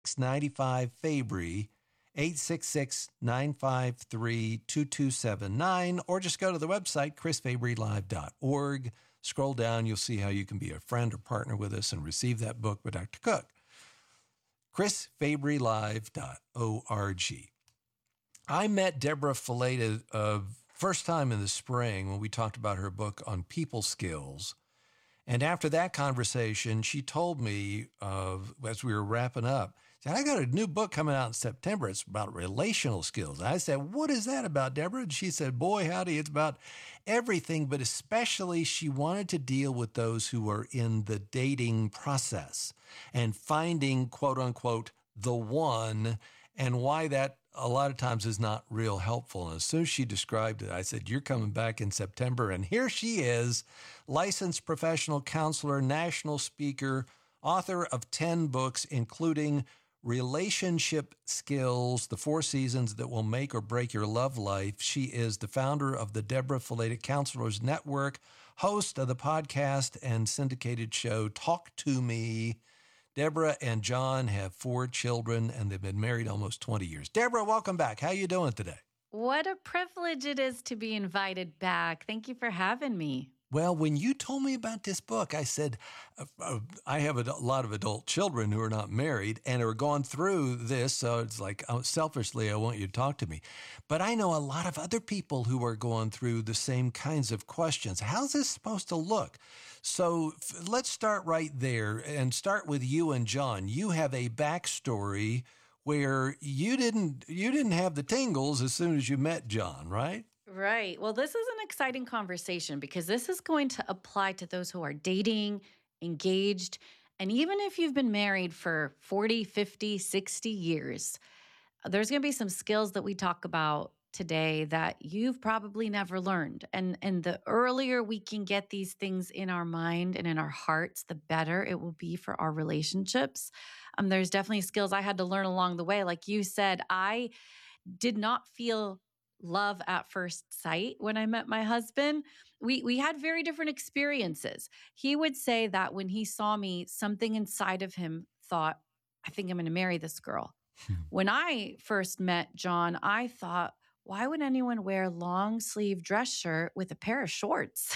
95 Fabry, 866-953-2279, or just go to the website, chrisfabrylive.org. Scroll down, you'll see how you can be a friend or partner with us and receive that book by Dr. Cook. chrisfabrylive.org. I met Deborah Fileta first time in the spring when we talked about her book on people skills. And after that conversation, she told me, as we were wrapping up, said, I got a new book coming out in September. It's about relational skills. I said, what is that about, Deborah? And she said, boy, howdy, it's about everything, but especially she wanted to deal with those who are in the dating process and finding, quote unquote, the one, and why that a lot of times is not real helpful. And as soon as she described it, I said, you're coming back in September. And here she is, licensed professional counselor, national speaker, author of 10 books, including Relationship Skills, The 4 Seasons That Will Make or Break Your Love Life. She is the founder of the Deborah Fileta Counselors Network, host of the podcast and syndicated show Talk to Me. Deborah and John have 4 children, and they've been married almost 20 years. Deborah, welcome back. How are you doing today? What a privilege it is to be invited back. Thank you for having me. Well, when you told me about this book, I said, I have a lot of adult children who are not married and are going through this. So it's like, selfishly, I want you to talk to me. But I know a lot of other people who are going through the same kinds of questions. How's this supposed to look? So let's start right there and start with you and John. You have a backstory where you didn't have the tingles as soon as you met John, right? Right. Well, this is an exciting conversation because this is going to apply to those who are dating, engaged, and even if you've been married for 40, 50, 60 years, there's going to be some skills that we talk about today that you've probably never learned. And the earlier we can get these things in our mind and in our hearts, the better it will be for our relationships. There's definitely skills I had to learn along the way. Like you said, I did not feel love at first sight when I met my husband. We had very different experiences. He would say that when he saw me, something inside of him thought, I think I'm going to marry this girl. When I first met John, I thought, why would anyone wear a long sleeve dress shirt with a pair of shorts?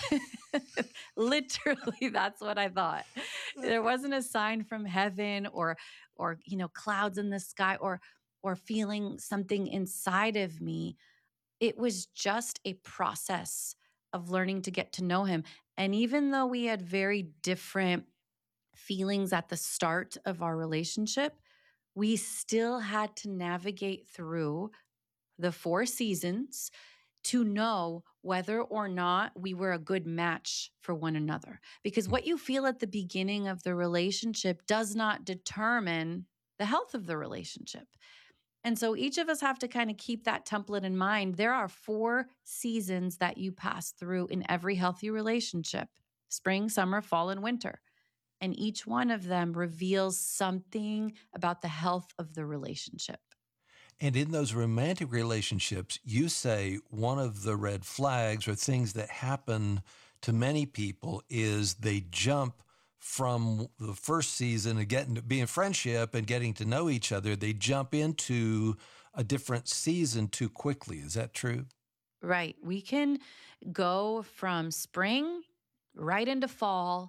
Literally, that's what I thought. There wasn't a sign from heaven or clouds in the sky or feeling something inside of me. It was just a process of learning to get to know him. And even though we had very different feelings at the start of our relationship, we still had to navigate through the 4 seasons to know whether or not we were a good match for one another. Because what you feel at the beginning of the relationship does not determine the health of the relationship. And so each of us have to kind of keep that template in mind. There are 4 seasons that you pass through in every healthy relationship: spring, summer, fall, and winter. And each one of them reveals something about the health of the relationship. And in those romantic relationships, you say one of the red flags or things that happen to many people is they jump from the first season and getting to be in friendship and getting to know each other. They jump into a different season too quickly. Is that true? Right. We can go from spring right into fall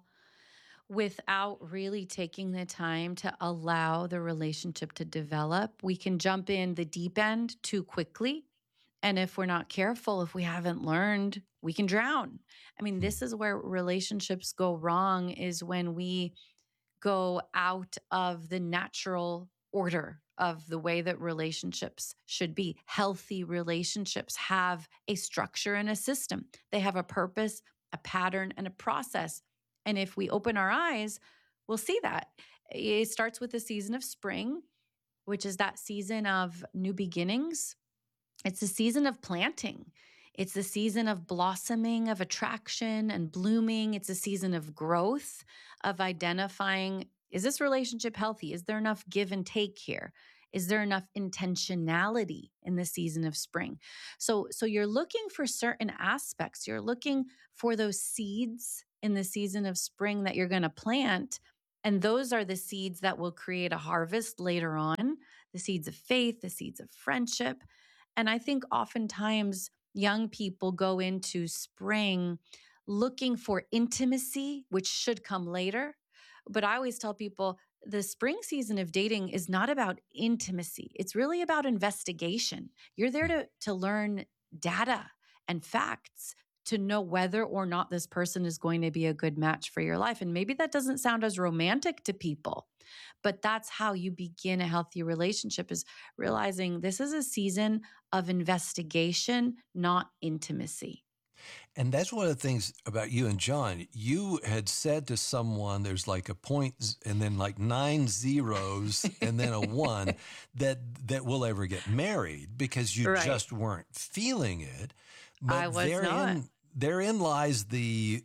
without really taking the time to allow the relationship to develop. We can jump in the deep end too quickly. And if we're not careful, if we haven't learned, we can drown. I mean, this is where relationships go wrong, is when we go out of the natural order of the way that relationships should be. Healthy relationships have a structure and a system. They have a purpose, a pattern, and a process. And if we open our eyes, we'll see that. It starts with the season of spring, which is that season of new beginnings. It's the season of planting. It's the season of blossoming, of attraction and blooming. It's a season of growth, of identifying, is this relationship healthy? Is there enough give and take here? Is there enough intentionality in the season of spring? So you're looking for certain aspects. You're looking for those seeds in the season of spring that you're going to plant. And those are the seeds that will create a harvest later on, the seeds of faith, the seeds of friendship. And I think oftentimes young people go into spring looking for intimacy, which should come later. But I always tell people the spring season of dating is not about intimacy. It's really about investigation. You're there to learn data and facts to know whether or not this person is going to be a good match for your life. And maybe that doesn't sound as romantic to people, but that's how you begin a healthy relationship, is realizing this is a season of investigation, not intimacy. And that's one of the things about you and John. You had said to someone, there's like a point and then like 9 zeros and then a 1 that will ever get married, because you just weren't feeling it. But I was not. Therein lies the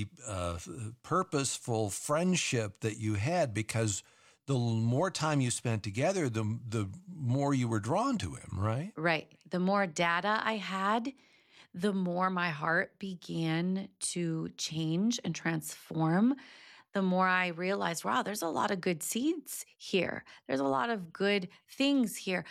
purposeful friendship that you had, because the more time you spent together, the more you were drawn to him, right? Right. The more data I had, the more my heart began to change and transform. The more I realized, wow, there's a lot of good seeds here. There's a lot of good things here.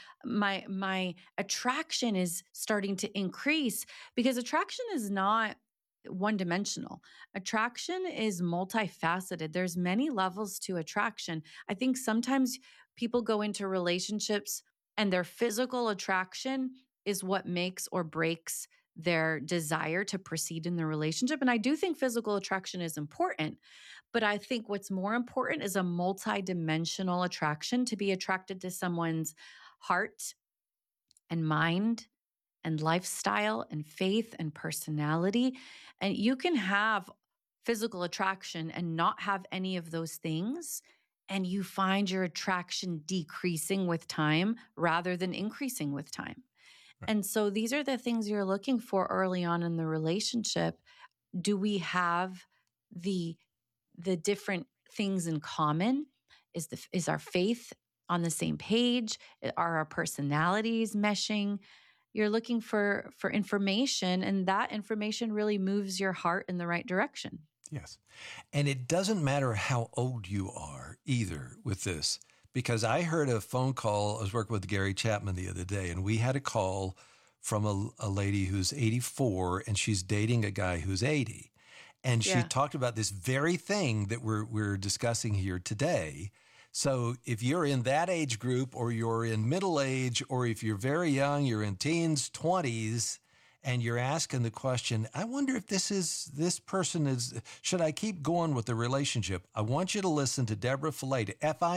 My attraction is starting to increase, because attraction is not one-dimensional. Attraction is multifaceted. There's many levels to attraction. I think sometimes people go into relationships and their physical attraction is what makes or breaks their desire to proceed in the relationship. And I do think physical attraction is important, but I think what's more important is a multidimensional attraction, to be attracted to someone's heart and mind and lifestyle and faith and personality. And you can have physical attraction and not have any of those things, and you find your attraction decreasing with time rather than increasing with time. And so these are the things you're looking for early on in the relationship. Do we have the different things in common? Is our faith on the same page? Are our personalities meshing? You're looking for information, and that information really moves your heart in the right direction. Yes. And it doesn't matter how old you are either with this. Because I heard a phone call. I was working with Gary Chapman the other day, and we had a call from a lady who's 84, and she's dating a guy who's 80. And she talked about this very thing that we're discussing here today. So if you're in that age group, or you're in middle age, or if you're very young, you're in teens, 20s, and you're asking the question, I wonder if this person is, should I keep going with the relationship? I want you to listen to Deborah Fileta,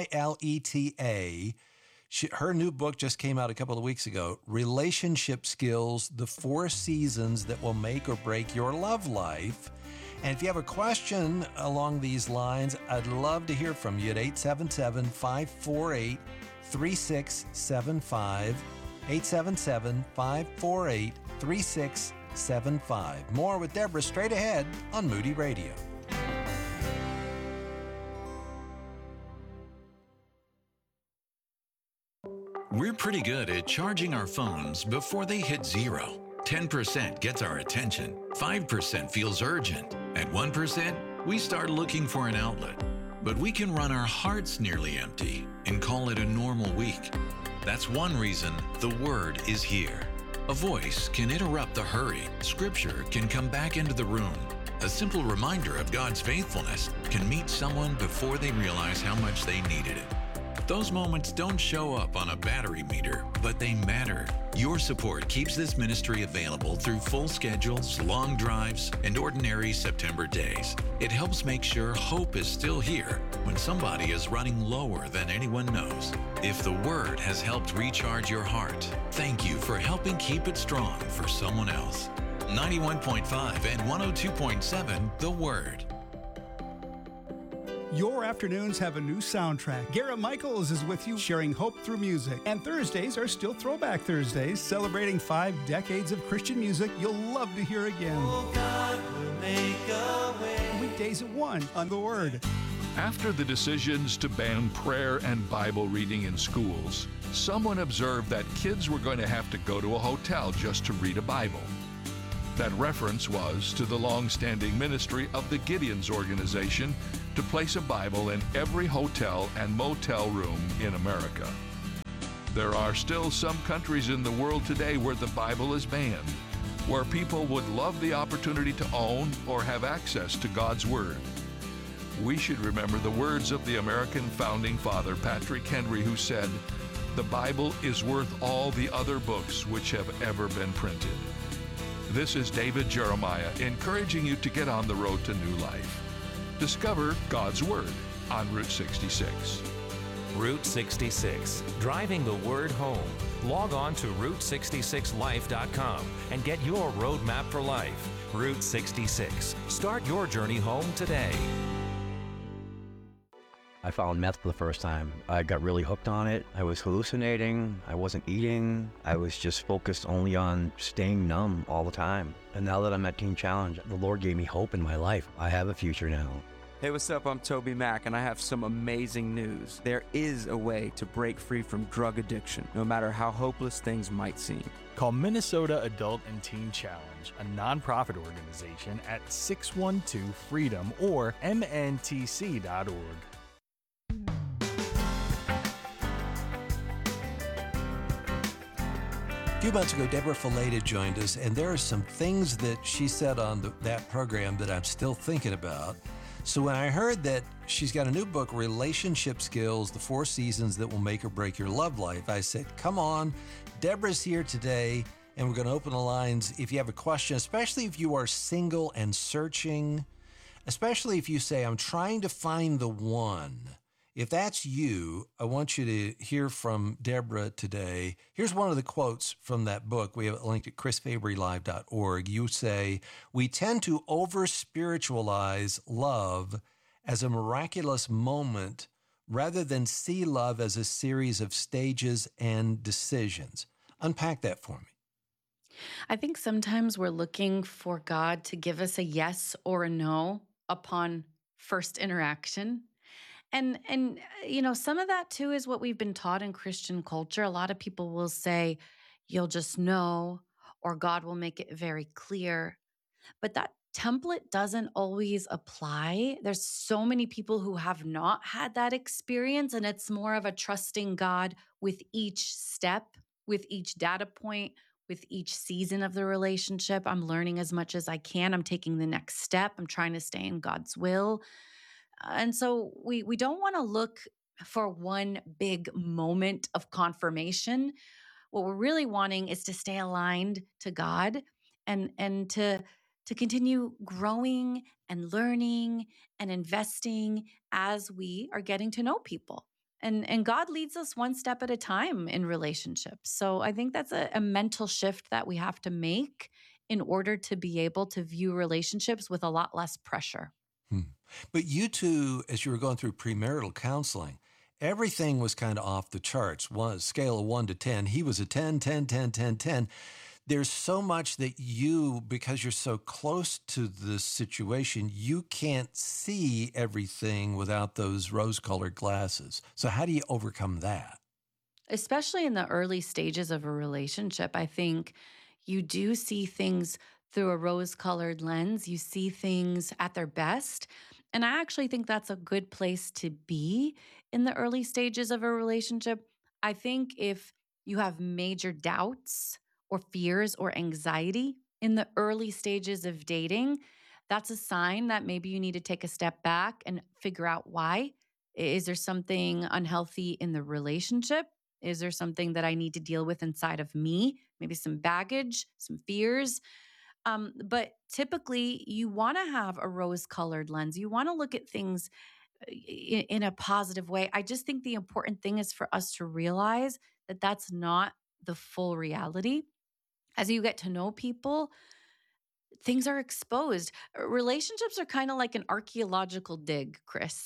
Fileta. Her new book just came out a couple of weeks ago, Relationship Skills, the 4 Seasons That Will Make or Break Your Love Life. And if you have a question along these lines, I'd love to hear from you at 877-548-3675, 877-548-3675. More with Deborah straight ahead on Moody Radio. We're pretty good at charging our phones before they hit 0. 10% gets our attention, 5% feels urgent, at 1% we start looking for an outlet. But we can run our hearts nearly empty and call it a normal week. That's one reason the Word is here. A voice can interrupt the hurry. Scripture can come back into the room. A simple reminder of God's faithfulness can meet someone before they realize how much they needed it. Those moments don't show up on a battery meter, but they matter. Your support keeps this ministry available through full schedules, long drives, and ordinary September days. It helps make sure hope is still here when somebody is running lower than anyone knows. If the Word has helped recharge your heart, thank you for helping keep it strong for someone else. 91.5 and 102.7 The Word. Your afternoons have a new soundtrack. Garrett Michaels is with you, sharing hope through music. And Thursdays are still Throwback Thursdays, celebrating 5 decades of Christian music you'll love to hear again. Oh, God will make a way. Weekdays at 1 on The Word. After the decisions to ban prayer and Bible reading in schools, someone observed that kids were going to have to go to a hotel just to read a Bible. That reference was to the long-standing ministry of the Gideon's organization, to place a Bible in every hotel and motel room in America. There are still some countries in the world today where the Bible is banned, where people would love the opportunity to own or have access to God's Word. We should remember the words of the American founding father, Patrick Henry, who said, "The Bible is worth all the other books which have ever been printed." This is David Jeremiah encouraging you to get on the road to new life. Discover God's Word on Route 66. Route 66, driving the word home. Log on to Route66Life.com and get your roadmap for life. Route 66. Start your journey home today. I found meth for the first time. I got really hooked on it. I was hallucinating. I wasn't eating. I was just focused only on staying numb all the time. And now that I'm at Teen Challenge, the Lord gave me hope in my life. I have a future now. Hey, what's up? I'm Toby Mack, and I have some amazing news. There is a way to break free from drug addiction, no matter how hopeless things might seem. Call Minnesota Adult and Teen Challenge, a nonprofit organization, at 612-FREEDOM or mntc.org. A few months ago, Deborah Fileta joined us, and there are some things that she said on that program that I'm still thinking about. So when I heard that she's got a new book, Relationship Skills, The 4 Seasons That Will Make or Break Your Love Life, I said, come on, Deborah's here today, and we're going to open the lines if you have a question, especially if you are single and searching, especially if you say, I'm trying to find the one. If that's you, I want you to hear from Deborah today. Here's one of the quotes from that book. We have it linked at chrisfabrylive.org. You say, we tend to over-spiritualize love as a miraculous moment rather than see love as a series of stages and decisions. Unpack that for me. I think sometimes we're looking for God to give us a yes or a no upon first interaction. And you know, some of that too is what we've been taught in Christian culture. A lot of people will say, you'll just know, or God will make it very clear. But that template doesn't always apply. There's so many people who have not had that experience, and it's more of a trusting God with each step, with each data point, with each season of the relationship. I'm learning as much as I can. I'm taking the next step. I'm trying to stay in God's will. And so we don't want to look for one big moment of confirmation. What we're really wanting is to stay aligned to God and to continue growing and learning and investing as we are getting to know people. And God leads us one step at a time in relationships. So I think that's a mental shift that we have to make in order to be able to view relationships with a lot less pressure. But you two, as you were going through premarital counseling, everything was kind of off the charts. One scale of 1 to 10. He was a 10, 10, 10, 10, 10. There's so much that you, because you're so close to the situation, you can't see everything without those rose-colored glasses. So how do you overcome that? Especially in the early stages of a relationship, I think you do see things through a rose-colored lens. You see things at their best. And I actually think that's a good place to be in the early stages of a relationship. I think if you have major doubts or fears or anxiety in the early stages of dating, that's a sign that maybe you need to take a step back and figure out why. Is there something unhealthy in the relationship? Is there something that I need to deal with inside of me? Maybe some baggage, some fears. But typically, you want to have a rose-colored lens. You want to look at things in a positive way. I just think the important thing is for us to realize that that's not the full reality. As you get to know people, things are exposed. Relationships are kind of like an archaeological dig, Chris.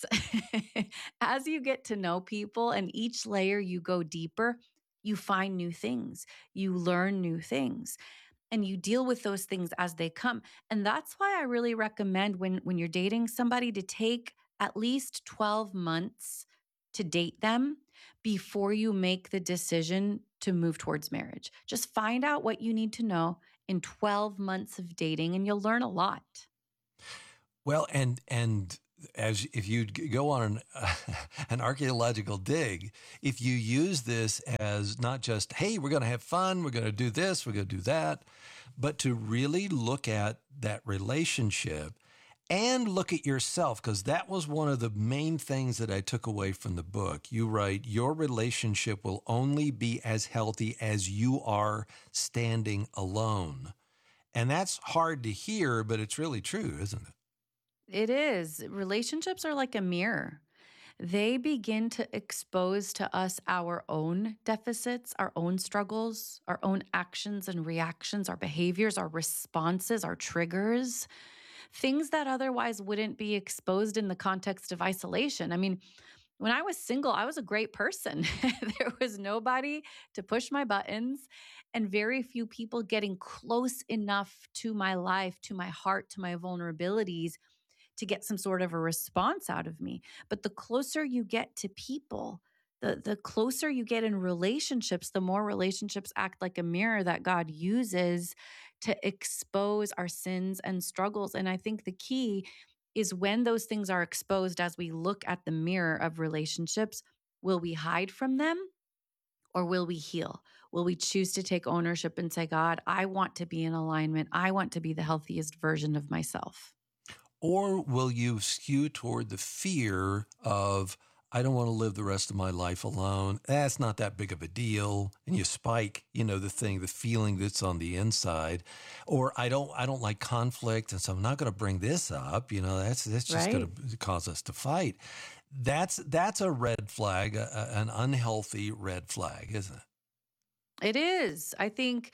As you get to know people and each layer you go deeper, you find new things. You learn new things. And you deal with those things as they come. And that's why I really recommend when you're dating somebody to take at least 12 months to date them before you make the decision to move towards marriage. Just find out what you need to know in 12 months of dating, and you'll learn a lot. Well, and as if you go on an archaeological dig, if you use this as not just, hey, we're going to have fun, we're going to do this, we're going to do that, but to really look at that relationship and look at yourself, because that was one of the main things that I took away from the book. You write, your relationship will only be as healthy as you are standing alone. And that's hard to hear, but it's really true, isn't it? It is. Relationships are like a mirror. They begin to expose to us our own deficits, our own struggles, our own actions and reactions, our behaviors, our responses, our triggers, things that otherwise wouldn't be exposed in the context of isolation. I mean, when I was single, I was a great person. There was nobody to push my buttons and very few people getting close enough to my life, to my heart, to my vulnerabilities to get some sort of a response out of me. But the closer you get to people, the closer you get in relationships, the more relationships act like a mirror that God uses to expose our sins and struggles. And I think the key is when those things are exposed as we look at the mirror of relationships, will we hide from them or will we heal? Will we choose to take ownership and say, God, I want to be in alignment. I want to be the healthiest version of myself. Or will you skew toward the fear of, I don't want to live the rest of my life alone. That's not that big of a deal. And you spike, the feeling that's on the inside. Or I don't like conflict, and so I'm not going to bring this up. That's just Right. going to cause us to fight. That's a red flag, an unhealthy red flag, isn't it? It is. I think,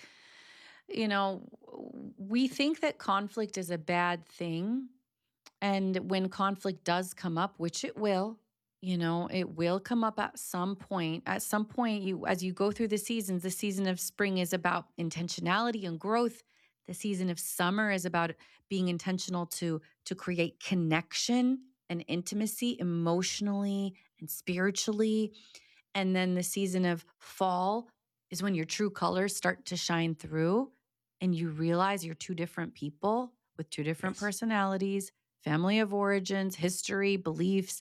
we think that conflict is a bad thing. And when conflict does come up, which it will, it will come up at some point. At some point, as you go through the seasons, the season of spring is about intentionality and growth. The season of summer is about being intentional to create connection and intimacy emotionally and spiritually. And then the season of fall is when your true colors start to shine through and you realize you're two different people with two different personalities, family of origins, history, beliefs,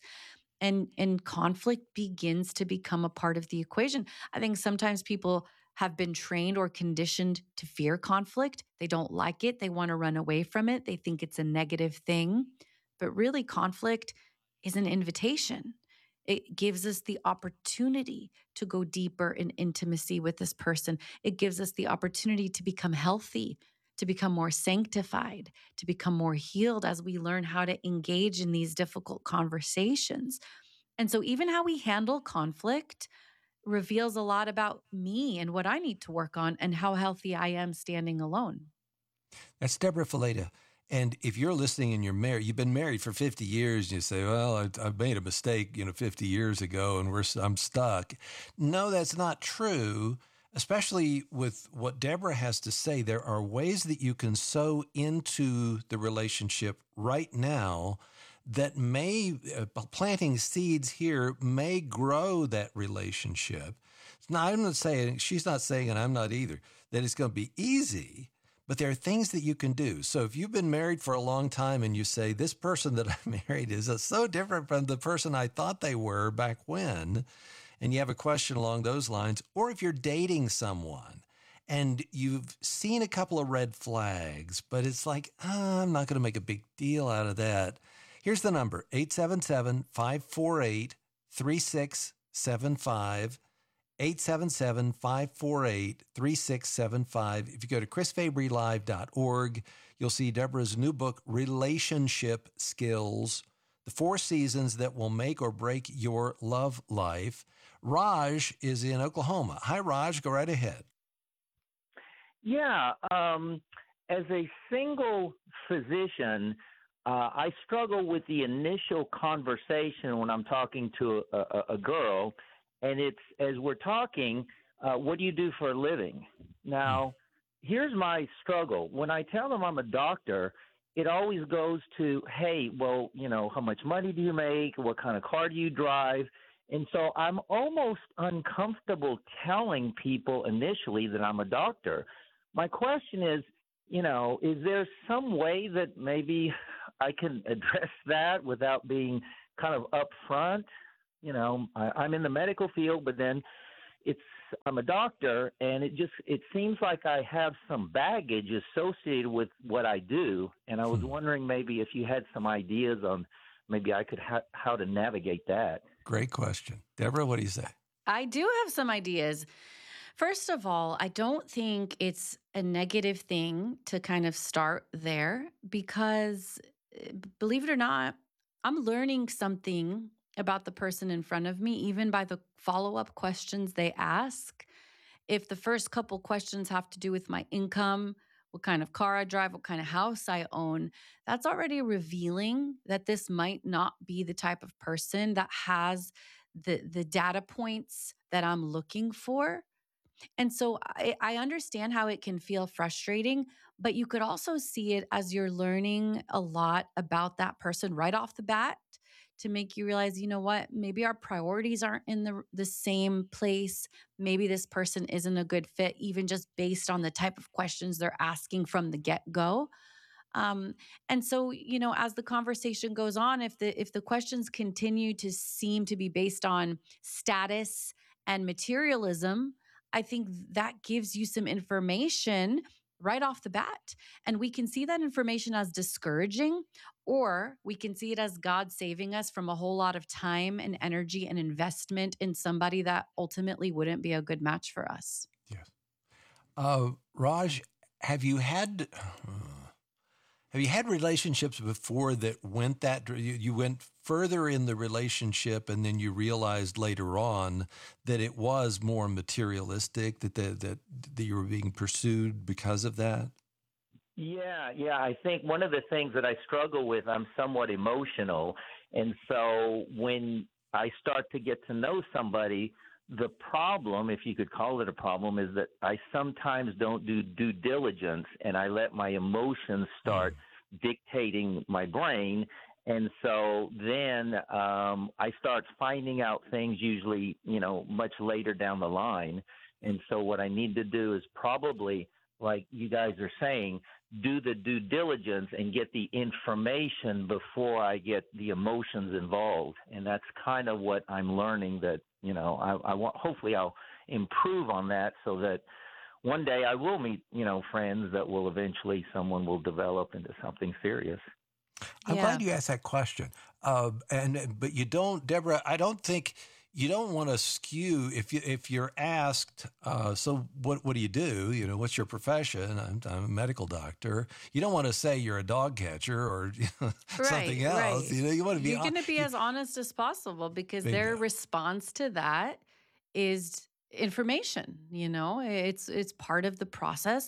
and conflict begins to become a part of the equation. I think sometimes people have been trained or conditioned to fear conflict. They don't like it. They want to run away from it. They think it's a negative thing. But really, conflict is an invitation. It gives us the opportunity to go deeper in intimacy with this person. It gives us the opportunity to become healthy, to become more sanctified, to become more healed as we learn how to engage in these difficult conversations. And so even how we handle conflict reveals a lot about me and what I need to work on and how healthy I am standing alone. That's Deborah Fileta. And if you're listening and you're married, you've been married for 50 years, and you say, well, I made a mistake, 50 years ago, and I'm stuck. No, that's not true. Especially with what Deborah has to say, there are ways that you can sow into the relationship right now that may, planting seeds here may grow that relationship. Now, I'm not saying, she's not saying, and I'm not either, that it's going to be easy, but there are things that you can do. So if you've been married for a long time and you say, this person that I married is so different from the person I thought they were back when, and you have a question along those lines, or if you're dating someone and you've seen a couple of red flags, but it's like, I'm not going to make a big deal out of that. Here's the number, 877-548-3675, 877-548-3675. If you go to chrisfabrylive.org, you'll see Deborah's new book, Relationship Skills, The 4 Seasons That Will Make or Break Your Love Life. Raj is in Oklahoma. Hi, Raj. Go right ahead. Yeah. As a single physician, I struggle with the initial conversation when I'm talking to a girl, and it's, as we're talking, what do you do for a living? Now, here's my struggle. When I tell them I'm a doctor, it always goes to, hey, well, how much money do you make? What kind of car do you drive? And so I'm almost uncomfortable telling people initially that I'm a doctor. My question is, is there some way that maybe I can address that without being kind of upfront. You know, I'm in the medical field, but then I'm a doctor, and it seems like I have some baggage associated with what I do, and I was wondering maybe if you had some ideas on maybe I could how to navigate that. Great question. Deborah, what do you say? I do have some ideas. First of all, I don't think it's a negative thing to kind of start there because, believe it or not, I'm learning something about the person in front of me, even by the follow-up questions they ask. If the first couple questions have to do with my income, what kind of car I drive, what kind of house I own, that's already revealing that this might not be the type of person that has the data points that I'm looking for. And so I understand how it can feel frustrating, but you could also see it as you're learning a lot about that person right off the bat to make you realize, you know what, maybe our priorities aren't in the same place. Maybe this person isn't a good fit, even just based on the type of questions they're asking from the get-go. And so, you know, as the conversation goes on, if the questions continue to seem to be based on status and materialism, I think that gives you some information right off the bat. And we can see that information as discouraging, or we can see it as God saving us from a whole lot of time and energy and investment in somebody that ultimately wouldn't be a good match for us. Yes. Raj, have you had relationships before that went you went further in the relationship and then you realized later on that it was more materialistic, that you were being pursued because of that? Yeah. I think one of the things that I struggle with, I'm somewhat emotional. And so when I start to get to know somebody, the problem, if you could call it a problem, is that I sometimes don't do due diligence and I let my emotions start dictating my brain. And so then I start finding out things usually, you know, much later down the line. And so what I need to do is probably, like you guys are saying, do the due diligence and get the information before I get the emotions involved. And that's kind of what I'm learning that, you know, I want, hopefully I'll improve on that so that one day I will meet, you know, friends that will eventually someone will develop into something serious. I'm glad you asked that question. But you don't, Deborah, I don't think you don't want to skew if you're asked, so what do you do? You know, what's your profession? I'm a medical doctor. You don't want to say you're a dog catcher or something else. Right. You know, you want to be. You're going to be as honest as possible because their response to that is information. You know, it's part of the process.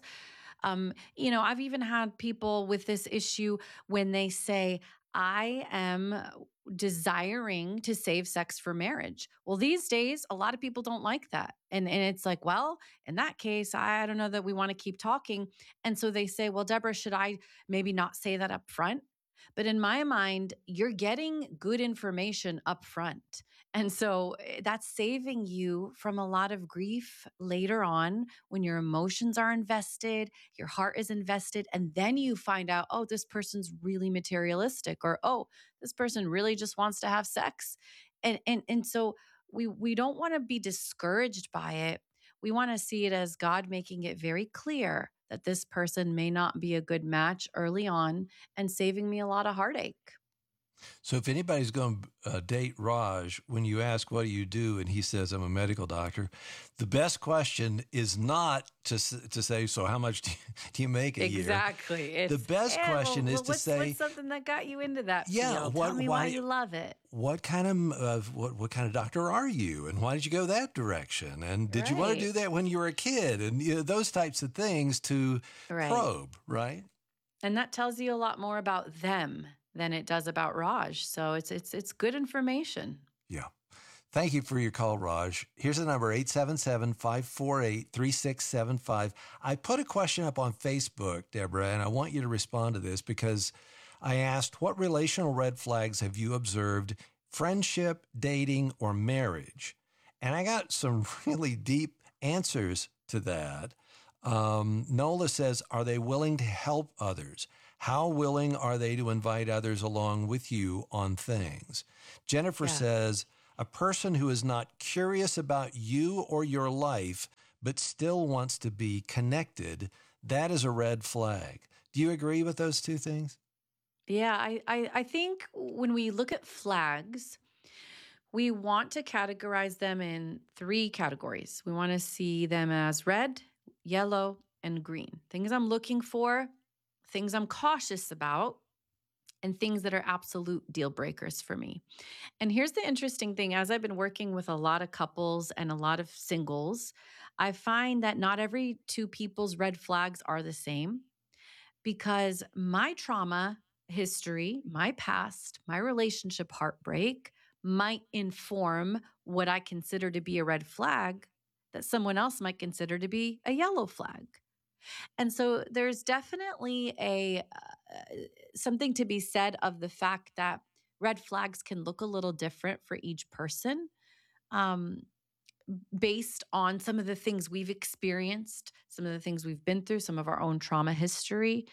You know, I've even had people with this issue when they say, I am desiring to save sex for marriage. Well, these days, a lot of people don't like that. And it's like, well, in that case, I don't know that we want to keep talking. And so they say, well, Deborah, should I maybe not say that up front? But in my mind, you're getting good information up front. And so that's saving you from a lot of grief later on when your emotions are invested, your heart is invested, and then you find out, oh, this person's really materialistic, or, oh, this person really just wants to have sex. And so we don't want to be discouraged by it. We want to see it as God making it very clear that this person may not be a good match early on and saving me a lot of heartache. So if anybody's going to date Raj, when you ask, what do you do? And he says, I'm a medical doctor. The best question is not to say, so how much do you make a year? Exactly. The best question is to say, what's something that got you into that yeah, field? Tell me why you love it. What kind of doctor are you? And why did you go that direction? And did you want to do that when you were a kid? And you know, those types of things to probe, right? And that tells you a lot more about them than it does about Raj. So it's good information. Yeah. Thank you for your call, Raj. Here's the number, 877-548-3675. I put a question up on Facebook, Deborah, and I want you to respond to this because I asked, what relational red flags have you observed, friendship, dating, or marriage? And I got some really deep answers to that. Nola says, are they willing to help others? How willing are they to invite others along with you on things? Jennifer says, a person who is not curious about you or your life, but still wants to be connected, that is a red flag. Do you agree with those two things? Yeah, I think when we look at flags, we want to categorize them in 3 categories. We want to see them as red, yellow, and green. Things I'm looking for, things I'm cautious about, and things that are absolute deal breakers for me. And here's the interesting thing. As I've been working with a lot of couples and a lot of singles, I find that not every 2 people's red flags are the same, because my trauma history, my past, my relationship heartbreak might inform what I consider to be a red flag that someone else might consider to be a yellow flag. And so there's definitely something to be said of the fact that red flags can look a little different for each person, based on some of the things we've experienced, some of the things we've been through, some of our own trauma history,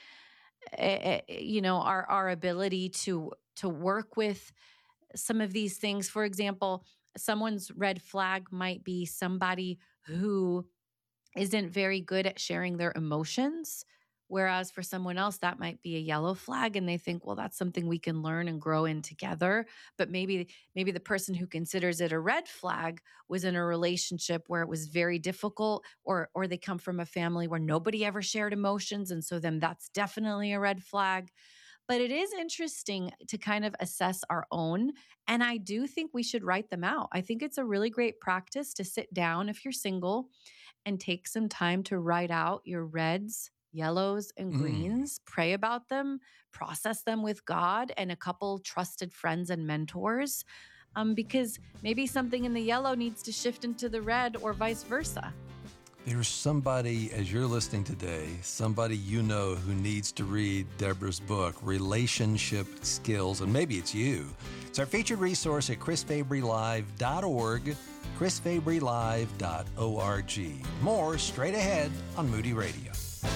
our ability to work with some of these things. For example, someone's red flag might be somebody who isn't very good at sharing their emotions, whereas for someone else, that might be a yellow flag, and they think, well, that's something we can learn and grow in together. But maybe the person who considers it a red flag was in a relationship where it was very difficult, or they come from a family where nobody ever shared emotions, and so then that's definitely a red flag. But it is interesting to kind of assess our own, and I do think we should write them out. I think it's a really great practice to sit down if you're single and take some time to write out your reds, yellows, and greens, pray about them, process them with God and a couple trusted friends and mentors, because maybe something in the yellow needs to shift into the red or vice versa. There's somebody, as you're listening today, somebody you know who needs to read Deborah's book, Relationship Skills, and maybe it's you. It's our featured resource at chrisfabrylive.org, chrisfabrylive.org. More straight ahead on Moody Radio.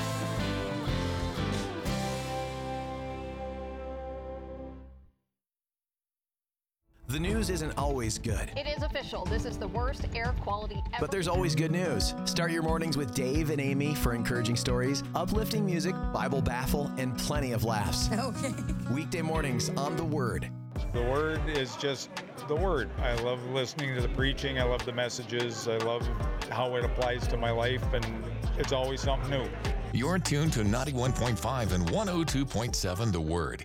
The news isn't always good. It is official. This is the worst air quality ever. But there's always good news. Start your mornings with Dave and Amy for encouraging stories, uplifting music, Bible baffle, and plenty of laughs. Okay. Weekday mornings on The Word. The Word is just the Word. I love listening to the preaching. I love the messages. I love how it applies to my life, and it's always something new. You're tuned to 91.5 and 102.7 The Word.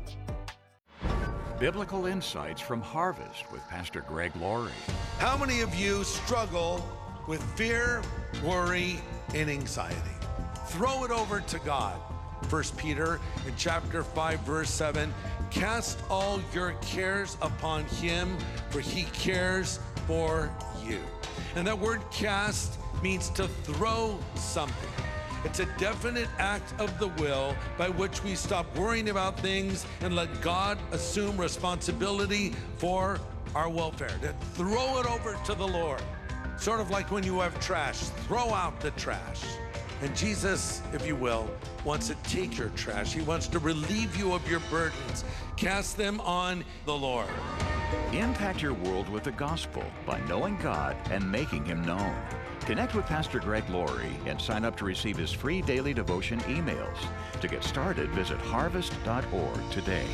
Biblical Insights from Harvest with Pastor Greg Laurie. How many of you struggle with fear, worry, and anxiety? Throw it over to God. 1 Peter in chapter 5, verse 7, cast all your cares upon him, for he cares for you. And that word cast means to throw something. It's a definite act of the will by which we stop worrying about things and let God assume responsibility for our welfare. To throw it over to the Lord. Sort of like when you have trash, throw out the trash. And Jesus, if you will, wants to take your trash. He wants to relieve you of your burdens. Cast them on the Lord. Impact your world with the gospel by knowing God and making him known. Connect with Pastor Greg Laurie and sign up to receive his free daily devotion emails. To get started, visit harvest.org today.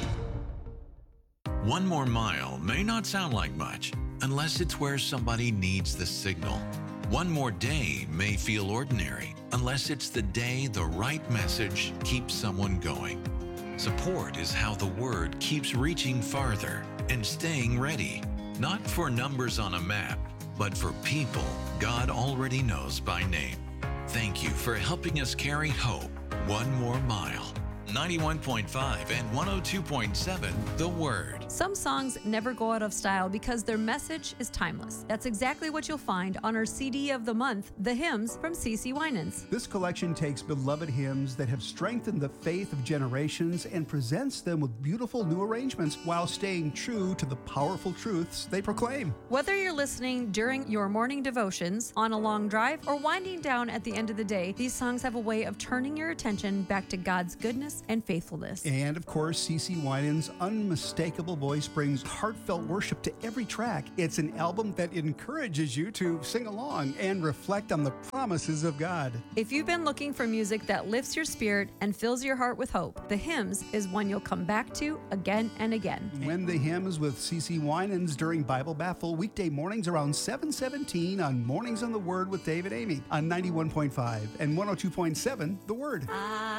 1 more mile may not sound like much unless it's where somebody needs the signal. 1 more day may feel ordinary unless it's the day the right message keeps someone going. Support is how the Word keeps reaching farther and staying ready, not for numbers on a map, but for people God already knows by name. Thank you for helping us carry hope 1 more mile. 91.5 and 102.7 The Word. Some songs never go out of style because their message is timeless. That's exactly what you'll find on our CD of the month, The Hymns from CeCe Winans. This collection takes beloved hymns that have strengthened the faith of generations and presents them with beautiful new arrangements while staying true to the powerful truths they proclaim. Whether you're listening during your morning devotions, on a long drive, or winding down at the end of the day, these songs have a way of turning your attention back to God's goodness grace and faithfulness. And of course, CeCe Winans' unmistakable voice brings heartfelt worship to every track. It's an album that encourages you to sing along and reflect on the promises of God. If you've been looking for music that lifts your spirit and fills your heart with hope, The Hymns is one you'll come back to again and again. When the Hymns with CeCe Winans during Bible Baffle, weekday mornings around 7:17 on Mornings on the Word with Dave and Amy on 91.5 and 102.7 The Word.